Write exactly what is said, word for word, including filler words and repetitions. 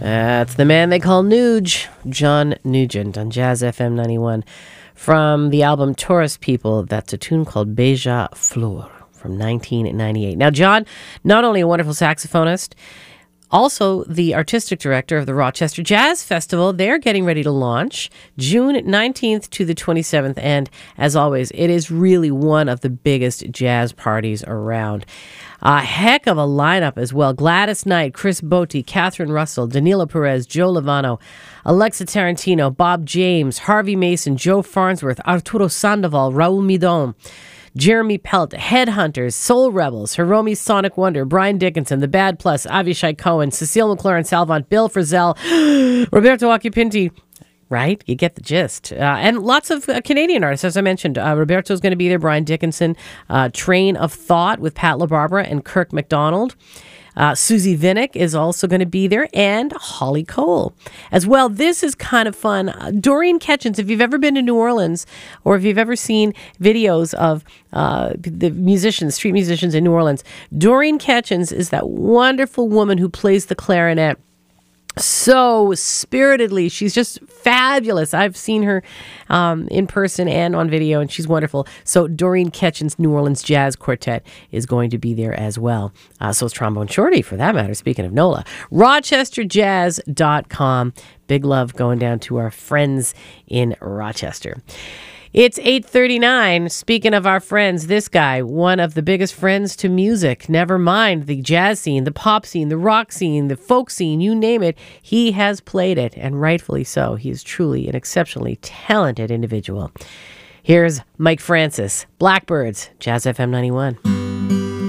That's the man they call Nuge, John Nugent on Jazz F M ninety-one. From the album Tourist People, that's a tune called Beija Flor from nineteen ninety-eight. Now, John, not only a wonderful saxophonist, also the artistic director of the Rochester Jazz Festival. They're getting ready to launch June nineteenth to the twenty-seventh. And as always, it is really one of the biggest jazz parties around. A heck of a lineup as well. Gladys Knight, Chris Botti, Catherine Russell, Danilo Perez, Joe Lovano, Alexa Tarantino, Bob James, Harvey Mason, Joe Farnsworth, Arturo Sandoval, Raul Midon, Jeremy Pelt, Headhunters, Soul Rebels, Hiromi Sonic Wonder, Brian Dickinson, The Bad Plus, Avishai Cohen, Cecile McLaurin Salvant, Bill Frisell, Roberto Occhipinti. Right? You get the gist. Uh, and lots of uh, Canadian artists, as I mentioned. Uh, Roberto's going to be there, Brian Dickinson, uh, Train of Thought with Pat LaBarbera and Kirk MacDonald. Uh, Susie Vinnick is also going to be there, and Holly Cole as well. This is kind of fun. Uh, Doreen Ketchens, if you've ever been to New Orleans or if you've ever seen videos of uh, the musicians, street musicians in New Orleans, Doreen Ketchens is that wonderful woman who plays the clarinet so spiritedly. She's just fabulous. I've seen her um, in person and on video, and she's wonderful. So Doreen Ketchen's New Orleans Jazz Quartet is going to be there as well. Uh, so is Trombone Shorty, for that matter, speaking of NOLA. Rochester Jazz dot com. Big love going down to our friends in Rochester. It's eight thirty-nine. Speaking of our friends, this guy, one of the biggest friends to music, never mind the jazz scene, the pop scene, the rock scene, the folk scene, you name it, he has played it, and rightfully so. He is truly an exceptionally talented individual. Here's Mike Francis, Blackbirds, Jazz F M ninety-one.